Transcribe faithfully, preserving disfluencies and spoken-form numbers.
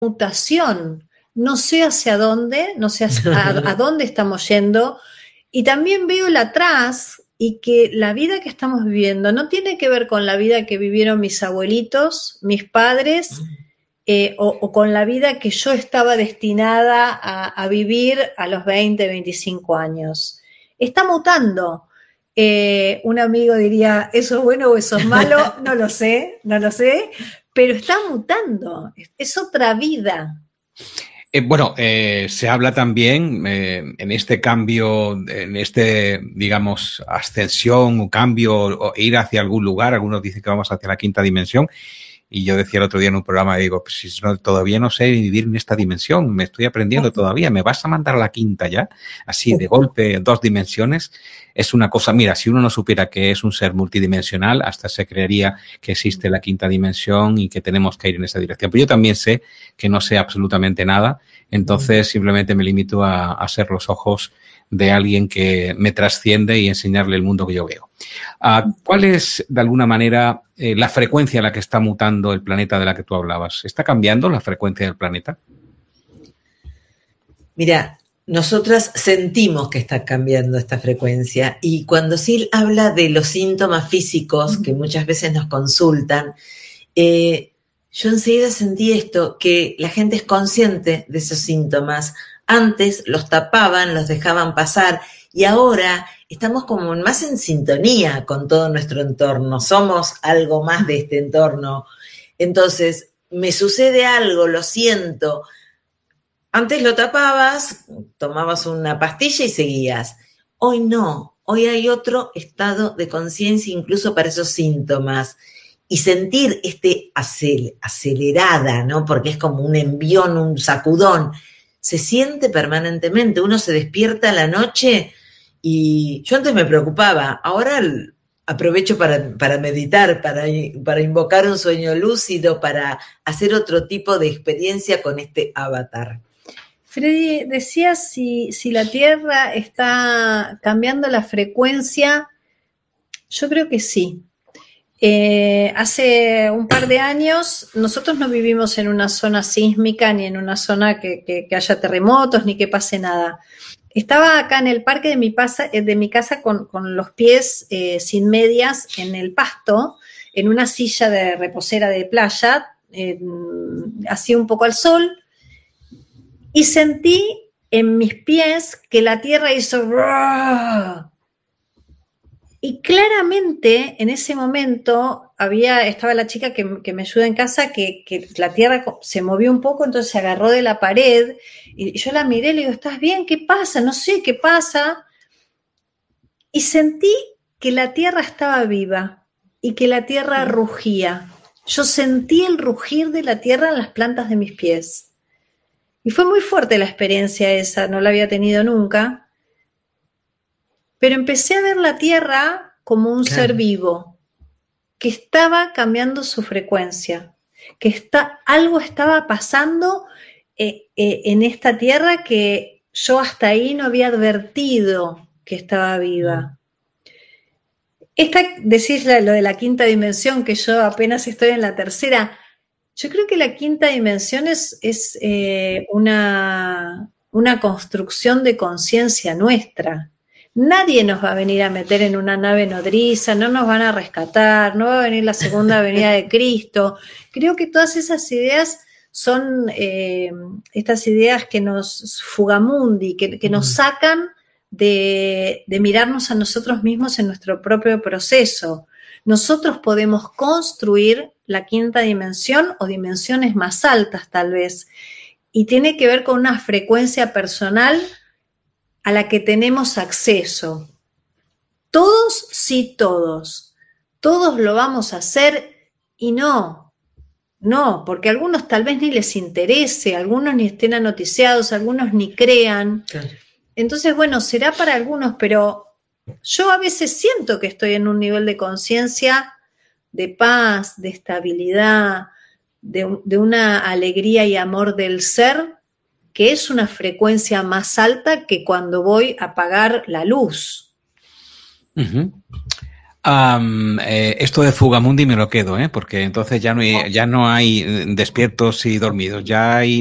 mutación. No sé hacia dónde, no sé hacia, a, a dónde estamos yendo. Y también veo el atrás y que la vida que estamos viviendo no tiene que ver con la vida que vivieron mis abuelitos, mis padres, eh, o, o con la vida que yo estaba destinada a, a vivir a los veinte, veinticinco años. Está mutando. Eh, un amigo diría, ¿eso es bueno o eso es malo? No lo sé, no lo sé, pero está mutando. Es, es otra vida. Eh, bueno, eh, se habla también eh, en este cambio, en este, digamos, ascensión o cambio, o ir hacia algún lugar. Algunos dicen que vamos hacia la quinta dimensión. Y yo decía el otro día en un programa, digo, pues si no, todavía no sé vivir en esta dimensión, me estoy aprendiendo todavía, ¿me vas a mandar a la quinta ya? Así, de golpe, dos dimensiones. Es una cosa, mira, si uno no supiera que es un ser multidimensional, hasta se creería que existe la quinta dimensión y que tenemos que ir en esa dirección. Pero yo también sé que no sé absolutamente nada, entonces simplemente me limito a, a ser los ojos de alguien que me trasciende y enseñarle el mundo que yo veo. Uh, ¿Cuál es, de alguna manera, eh, la frecuencia a la que está mutando el planeta de la que tú hablabas? ¿Está cambiando la frecuencia del planeta? Mira, nosotras sentimos que está cambiando esta frecuencia y cuando Sil habla de los síntomas físicos que muchas veces nos consultan, eh, yo enseguida sentí esto, que la gente es consciente de esos síntomas. Antes los tapaban, los dejaban pasar y ahora estamos como más en sintonía con todo nuestro entorno. Somos algo más de este entorno. Entonces, me sucede algo, lo siento. Antes lo tapabas, tomabas una pastilla y seguías. Hoy no, hoy hay otro estado de conciencia incluso para esos síntomas. Y sentir este acel- acelerada, ¿no? Porque es como un envión, un sacudón. Se siente permanentemente. Uno se despierta a la noche y yo antes me preocupaba. Ahora aprovecho para, para meditar, para, para invocar un sueño lúcido, para hacer otro tipo de experiencia con este avatar. Freddy, decías si, si la Tierra está cambiando la frecuencia. Yo creo que sí. Eh, hace un par de años nosotros no vivimos en una zona sísmica ni en una zona que, que, que haya terremotos ni que pase nada. Estaba acá en el parque de mi, pasa, de mi casa con, con los pies eh, sin medias en el pasto, en una silla de reposera de playa, eh, hacía un poco al sol y sentí en mis pies que la tierra hizo... Y claramente en ese momento había, estaba la chica que, que me ayuda en casa, que, que la tierra se movió un poco, entonces se agarró de la pared y yo la miré y le digo, ¿estás bien? ¿Qué pasa? No sé, ¿qué pasa? Y sentí que la tierra estaba viva y que la tierra rugía. Yo sentí el rugir de la tierra en las plantas de mis pies. Y fue muy fuerte la experiencia esa, no la había tenido nunca. Pero empecé a ver la Tierra como un claro. ser vivo, que estaba cambiando su frecuencia, que está, algo estaba pasando eh, eh, en esta Tierra que yo hasta ahí no había advertido que estaba viva. Esta, decís lo de la quinta dimensión, que yo apenas estoy en la tercera. Yo creo que la quinta dimensión es, es eh, una, una construcción de conciencia nuestra. Nadie nos va a venir a meter en una nave nodriza, no nos van a rescatar, no va a venir la segunda venida de Cristo. Creo que todas esas ideas son eh, estas ideas que nos fugamundi, que, que nos sacan de, de mirarnos a nosotros mismos en nuestro propio proceso. Nosotros podemos construir la quinta dimensión o dimensiones más altas tal vez, y tiene que ver con una frecuencia personal a la que tenemos acceso. Todos, sí, todos. Todos lo vamos a hacer y no. No, porque a algunos tal vez ni les interese, algunos ni estén anoticiados, algunos ni crean. Claro. Entonces, bueno, será para algunos, pero yo a veces siento que estoy en un nivel de conciencia, de paz, de estabilidad, de, de una alegría y amor del ser, que es una frecuencia más alta que cuando voy a apagar la luz. Uh-huh. Um, eh, esto de Fugamundi me lo quedo, ¿eh? Porque entonces ya no hay, ya no hay despiertos y dormidos, ya hay